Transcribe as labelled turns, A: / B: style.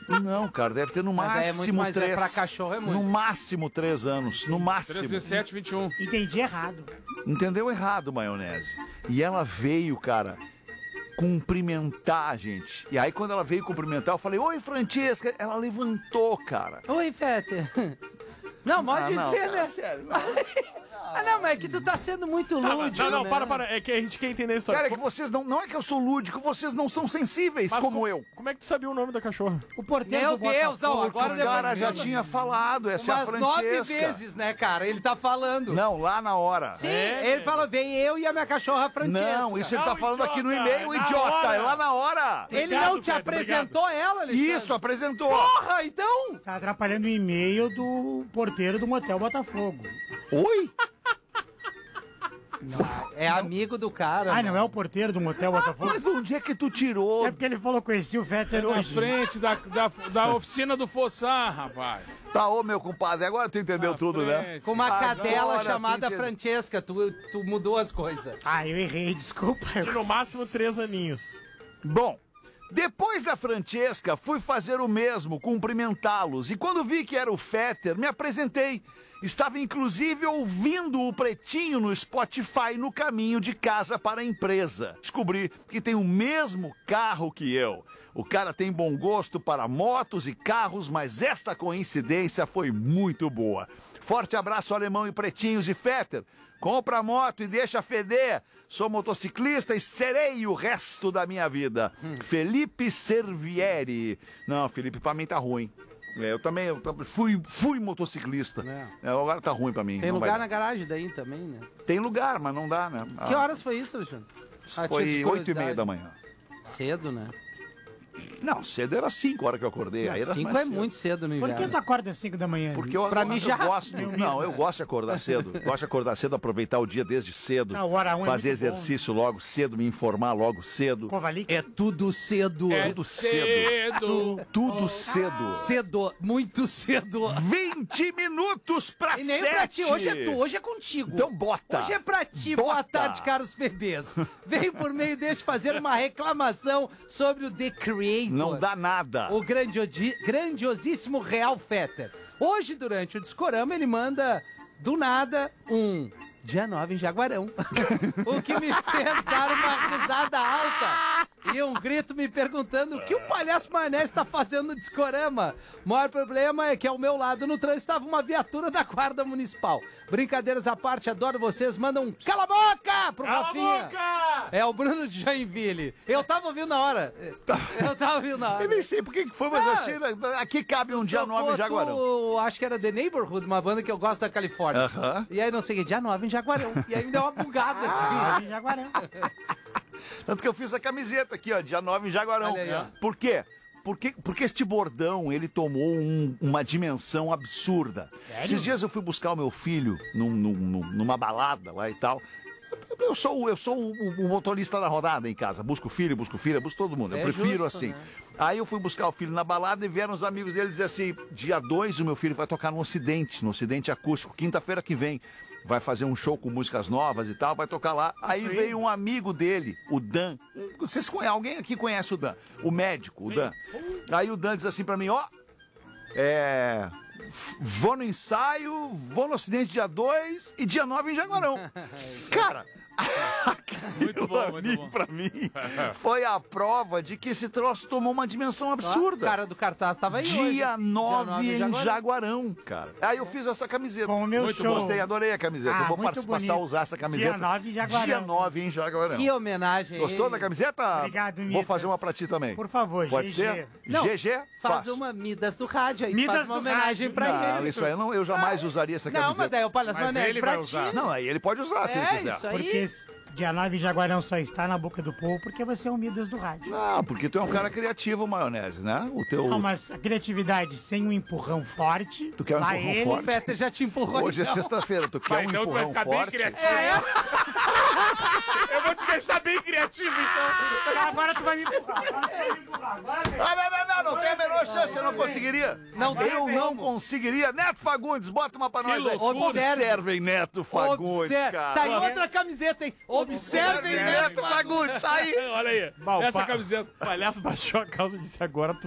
A: Não, cara, deve ter no
B: Mas é muito
A: máximo
B: mais,
A: 3.
B: pra cachorro é muito.
A: No máximo 3 anos. No máximo.
C: 3 vezes 7, 21.
D: Entendi errado.
A: Entendeu errado, maionese. E ela veio, cara, cumprimentar a gente. E aí, quando ela veio cumprimentar, eu falei, oi, Francesca. Ela levantou, cara.
B: Oi, Fetter. Não, pode dizer,
A: cara,
B: né?
A: sério.
B: Não, mas é que tu tá sendo muito lúdico,
E: Não,
B: né?
E: para. É que a gente quer entender a história.
A: Cara, é que vocês não é que eu sou lúdico, vocês não são sensíveis como eu.
E: Como é que tu sabia o nome da cachorra?
D: O porteiro
B: Meu
D: do
B: Deus, não,
D: Botafogo,
B: agora
A: O cara
B: depois
A: já
B: de
A: tinha falado, essa é a
B: umas 9
A: Francesca.
B: vezes, né, cara? Ele tá falando.
A: Não, lá na hora.
B: Sim, ele falou, vem eu e a minha cachorra Francesca.
A: Não, isso ele tá
E: Não,
A: falando aqui no
E: idiota,
A: e-mail,
E: é na
A: idiota,
E: hora.
A: é lá na hora.
B: Ele
E: Obrigado,
B: não te
E: Fetter,
B: apresentou ela, Alexandre?
A: Isso, apresentou.
B: Porra, então...
D: Tá atrapalhando o e-mail do porteiro do motel Botafogo.
A: Oi?
B: É amigo do cara.
D: Ah, não é o porteiro do motel Botafogo?
A: Mas onde é que tu tirou?
D: É porque ele falou, conheci o Fetter
C: Na
D: hoje.
C: frente da oficina do Fossar, rapaz.
A: Tá, ô meu compadre, agora tu entendeu
C: Na
A: tudo, né?
C: frente.
B: Com uma
A: Agora
B: cadela
A: tu
B: chamada
A: entendeu.
B: Francesca. Tu mudou as coisas.
D: Ah, eu errei, desculpa.
E: De no máximo 3 aninhos.
A: Bom, depois da Francesca, fui fazer o mesmo, cumprimentá-los. E quando vi que era o Fetter, me apresentei. Estava inclusive ouvindo o Pretinho no Spotify no caminho de casa para a empresa. Descobri que tem o mesmo carro que eu. O cara tem bom gosto para motos e carros, mas esta coincidência foi muito boa. Forte abraço, Alemão e Pretinhos e Fetter. Compra a moto e deixa feder. Sou motociclista e serei o resto da minha vida. Felipe Servieri. Não, Felipe, pra mim tá ruim. Eu também fui motociclista. Agora tá ruim pra mim.
B: Tem
A: não
B: lugar
A: vai
B: na garagem daí também, né?
A: dar. Tem lugar, mas não dá, né?
B: Que horas foi isso, Alexandre?
A: Foi
B: tinha de
A: 8h30 da manhã.
B: Cedo, né?
A: Não, cedo era 5 horas que eu acordei. Aí era
B: 5
A: mais
B: é
A: cedo.
B: muito cedo no
D: Por
B: inverno.
D: que tu acorda às 5 da manhã?
A: Porque eu,
B: Pra mim já-
A: eu gosto. Não, eu gosto de acordar cedo. Gosto de acordar cedo, aproveitar o dia desde cedo.
D: A hora 1 é
A: fazer
D: muito bom.
A: exercício logo cedo, me informar logo cedo.
D: Kovalik?
B: É tudo cedo.
A: Tudo cedo. Tudo cedo.
B: Cedo, muito cedo.
A: 20 minutos pra
B: E nem
A: 7.
B: pra ti, hoje é contigo.
A: Então bota.
B: Hoje é pra ti. Boa
A: Bota.
B: tarde, caros bebês. Venho por meio deste fazer uma reclamação sobre o The Creator.
A: Não dá nada.
B: O grandiosíssimo Real Fetter. Hoje, durante o Discorama, ele manda, do nada, dia 9 em Jaguarão. O que me fez dar uma risada alta e um grito me perguntando o que o palhaço Maionese tá fazendo no Discorama. O maior problema é que ao meu lado no trânsito estava uma viatura da Guarda Municipal. Brincadeiras à parte, adoro vocês. Mandam um cala a boca pro Rafinha. É o Bruno de Joinville. Eu tava ouvindo na hora. Eu tava ouvindo na hora.
A: Eu nem sei por que foi, mas
B: Ah.
A: achei. Aqui cabe um dia 9 em Jaguarão.
B: Acho que era The Neighborhood, uma banda que eu gosto da Califórnia.
A: Aham.
B: E aí não sei o que, dia 9 em Jaguarão. E aí me deu uma bugada assim.
D: Em Jaguarão.
A: Tanto que eu fiz a camiseta aqui, ó, dia 9 em Jaguarão.
B: Olha aí, ó.
A: Por quê? Porque este bordão, ele tomou uma dimensão absurda.
D: Sério?
A: Esses dias eu fui buscar o meu filho numa balada lá e tal. Eu sou o motorista da rodada em casa. Busco filho, busco filha, busco todo mundo. Eu
B: É
A: prefiro
B: justo,
A: assim.
B: né?
A: Aí eu fui buscar o filho na balada e vieram os amigos dele dizer assim: dia 2 o meu filho vai tocar no Ocidente Acústico, quinta-feira que vem. Vai fazer um show com músicas novas e tal, vai tocar lá. Aí veio um amigo dele, o Dan. Vocês conhecem? Alguém aqui conhece o Dan? O médico, o Dan. Aí o Dan diz assim pra mim, ó. Vou no ensaio, vou no Ocidente dia 2 e dia 9 em Jaguarão. Cara,
C: Muito bom, muito
A: ali
C: bom.
A: pra mim foi a prova de que esse troço tomou uma dimensão absurda.
B: O cara do cartaz tava aí hoje.
A: Dia 9 em
B: Jaguarão.
A: Jaguarão, cara. Aí eu fiz essa camiseta.
D: Com o meu
A: Muito
D: show.
A: Gostei, adorei a camiseta.
D: Ah,
A: eu vou
D: muito
A: passar a
D: bonito.
A: usar essa camiseta.
D: Dia 9 em Jaguarão.
A: Dia 9 em Jaguarão.
B: Que homenagem.
A: Gostou
B: hein?
A: da camiseta?
D: Obrigado,
A: Vou
D: Midas.
A: fazer uma pra ti também.
D: Por favor,
A: Pode
D: GG.
A: ser?
B: Não,
A: GG?
B: Faz
A: Faço.
B: uma Midas do rádio aí.
D: Midas
B: Faz uma
D: do
B: homenagem
D: rádio.
B: pra
A: Não,
B: ele.
A: isso aí eu jamais usaria essa
B: Não,
A: camiseta.
B: mas daí o Palhaço
C: Mas
B: Maionese
C: ele
B: pra
C: vai
B: ti.
C: usar.
A: Não, aí ele pode usar se ele
B: É,
A: quiser.
B: isso aí.
D: Porque dia 9 em Jaguarão só está na boca do povo porque você é o Midas do rádio.
A: Não, porque tu é um cara criativo, Maionese, né? O teu...
D: Não, mas a criatividade sem um empurrão forte.
A: Tu quer um
D: lá
A: empurrão
D: ele,
A: forte?
B: O Fetter já te empurrou.
A: Hoje é
B: então.
A: sexta-feira, tu quer
C: Vai,
A: um
C: então tu vai
A: empurrão
C: ficar bem
A: forte?
C: criativo. Eu vou te deixar bem criativo, então.
D: Agora tu vai me empurrar. Agora tu vai me empurrar. Agora vem.
A: Não tem a menor chance, eu não conseguiria.
B: Não tem
A: eu não
B: como.
A: conseguiria. Neto Fagundes, bota uma pra nós aí.
B: loucura.
A: Observem Neto Fagundes,
B: Observe.
A: cara.
B: Tá em outra camiseta, hein? Observem,
A: Neto Fagundes, tá aí.
C: Olha aí.
E: Bah, o
C: Essa
E: pa-
C: camiseta.
E: O palhaço baixou a calça e disse agora tu